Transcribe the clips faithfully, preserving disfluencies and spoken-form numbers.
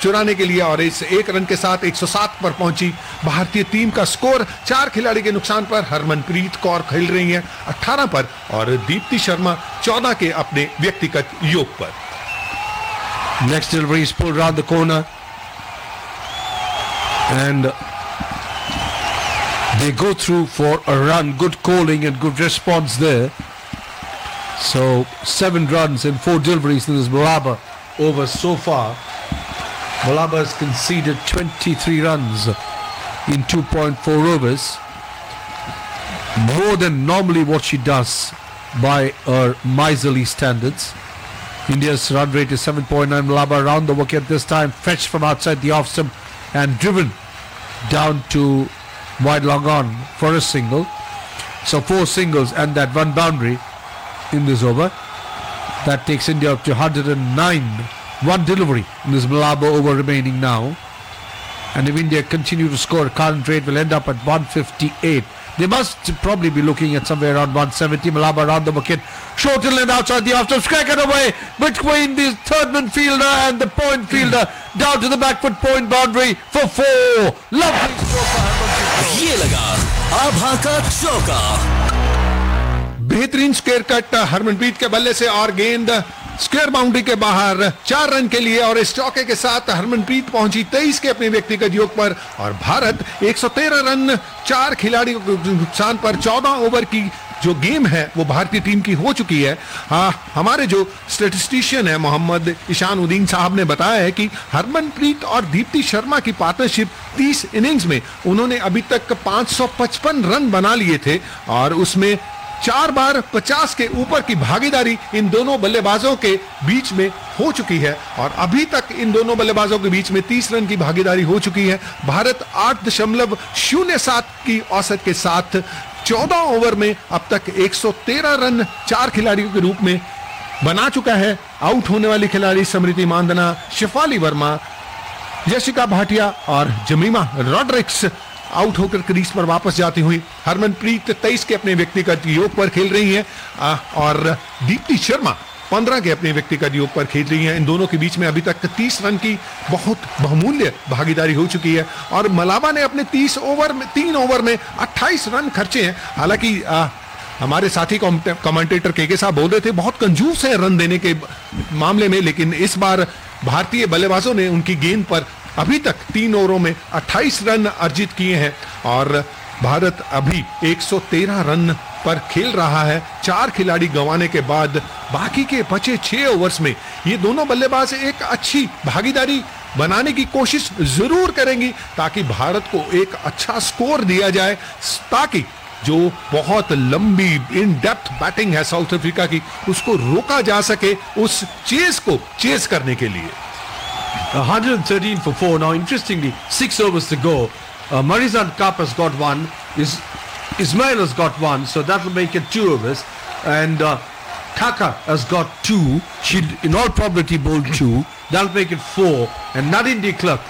चुराने के लिए और इस एक रन के साथ एक सौ सात पर पहुंची भारतीय टीम का स्कोर। चार खिलाड़ी के नुकसान पर हरमनप्रीत कौर खेल रही हैं अठारह पर और दीप्ति शर्मा चौदह के अपने व्यक्तिगत योग पर। Next delivery is pulled around the corner and they go through for a run. Good calling and good response there. So seven runs and four deliveries in this Malaba over so far. Malaba has conceded twenty-three runs in two point four overs. More than normally what she does by her miserly standards. India's run rate is seven point nine. Malaba around the wicket this time, fetched from outside the off stump and driven down to wide long on for a single. So four singles and that one boundary in this over. That takes India up to one hundred nine. One delivery in this Malaba over remaining now. And if India continue to score, current rate will end up at one fifty-eight. They must probably be looking at somewhere around one seventy. Malaba around the wicket. Short and outside the off-stump. Cracked away between the third man fielder and the point fielder. Down to the back foot point boundary for four. Lovely stroke for Harmanpreet. ये लगा आभा का चौका। बेहतरीन square cut Harmanpreet के बल्ले से और गेंद स्क्वायर बाउंड्री के बाहर चार रन के लिए और इस चौके के साथ हरमनप्रीत पहुंची तेईस के अपने व्यक्तिगत योग पर और भारत एक सौ तेरह रन चार खिलाड़ियों के नुकसान पर चौदह ओवर की जो गेम है वो भारतीय टीम की हो चुकी है। हाँ, हमारे जो स्टैटिस्टिशियन है मोहम्मद ईशानुद्दीन साहब ने बताया है कि हरमनप्रीत और दीप्ति शर्मा की पार्टनरशिप तीस इनिंग्स में उन्होंने अभी तक पाँच सौ पचपन रन बना लिए थे और उसमें चार बार पचास के ऊपर की भागीदारी इन दोनों बल्लेबाजों के बीच में हो चुकी है और अभी तक इन दोनों बल्लेबाजों के बीच में तीस रन की भागीदारी हो चुकी है। भारत आठ दशमलव शून्य सात की औसत के साथ चौदह ओवर में अब तक एक सौ तेरह रन चार खिलाड़ियों के रूप में बना चुका है। आउट होने वाली खिलाड़ी स्मृति मानधना, शिफाली वर्मा, यशिका भाटिया और जमीमा रॉड्रिक्स आउट होकर क्रीज पर वापस जाती हुई। हरमनप्रीत तेईस के अपने व्यक्तिगत योग पर खेल रही हैं और दीप्ति शर्मा पंद्रह के अपने व्यक्तिगत योग पर खेल रही हैं। इन दोनों के बीच में अभी तक तीस रन की बहुत बहुमूल्य भागीदारी हो चुकी है और मलाबा ने अपने तीस ओवर में तीन ओवर में अट्ठाईस रन खर्चे हैं। हालांकि हमारे साथी कमेंटेटर के के साहब बोल रहे थे बहुत कंजूस है रन देने के मामले में, लेकिन इस बार भारतीय बल्लेबाजों ने उनकी गेंद पर अभी तक तीन ओवरों में अट्ठाईस रन अर्जित किए हैं और भारत अभी एक सौ तेरह रन पर खेल रहा है। चार खिलाड़ी गंवाने के बाद बाकी के बचे छह ओवर्स में ये दोनों बल्लेबाज एक अच्छी भागीदारी बनाने की कोशिश जरूर करेंगी ताकि भारत को एक अच्छा स्कोर दिया जाए, ताकि जो बहुत लंबी इन डेप्थ बैटिंग है साउथ अफ्रीका की उसको रोका जा सके उस चेस को चेस करने के लिए। one hundred thirteen for four. Now, interestingly, six overs to go. Uh, Marizan Kaap has got one. Is Ismail has got one, so that will make it two overs. And uh, Kaka has got two. She, in all probability, bowled two. That will make it four. And Nadine de Klerk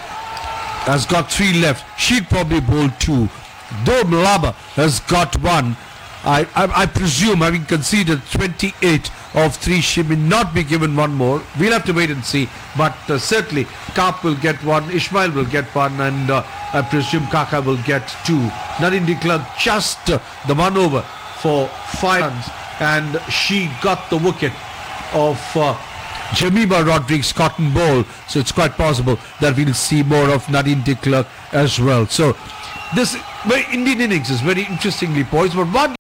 has got three left. She'd probably bowl two. Though Malaba has got one, I, I, I presume, having conceded twenty-eight of three, she may not be given one more. We'll have to wait and see. But uh, certainly, Kaap will get one, Ismail will get one, and uh, I presume Kaka will get two. Nadine de Klerk just uh, the one over for five runs, and she got the wicket of uh, Jemima Rodriguez cotton ball. So it's quite possible that we'll see more of Nadine de Klerk as well. So this very Indian innings is very interestingly poised, but one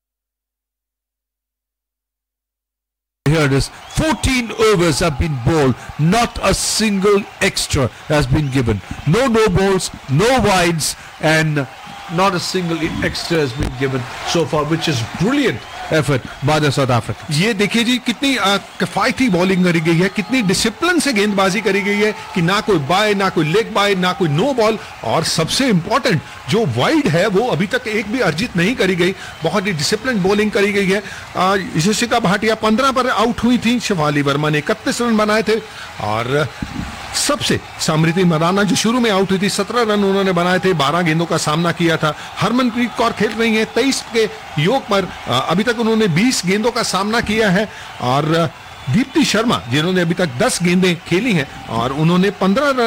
here it is, fourteen overs have been bowled, not a single extra has been given, no no balls, no wides, and not a single extra has been given so far, which is brilliant effort by the South Africans. ये देखिए जी कितनी किफायती bowling करी गई है, कितनी discipline से गेंदबाजी करी गई है कि ना कोई बाय, ना कोई लेग बाय, ना कोई नो बॉल, और सबसे इंपॉर्टेंट जो वाइड है वो अभी तक एक भी अर्जित नहीं करी गई। बहुत ही डिसिप्लिन बॉलिंग करी गई है। यशिका भाटिया पंद्रह पर आउट हुई थी, शिफाली वर्मा ने इकतीस रन बनाए थे और सबसे स्मृति मानधना जो शुरू में आउट हुई थी सत्रह रन उन्होंने बनाए थे, बारह गेंदों का सामना किया था। हरमनप्रीत कौर खेल रही हैं तेईस के योग पर, अभी तक उन्होंने बीस गेंदों का सामना किया है और दीप्ति शर्मा जिन्होंने अभी तक दस गेंदें खेली हैं और उन्होंने पंद्रह रन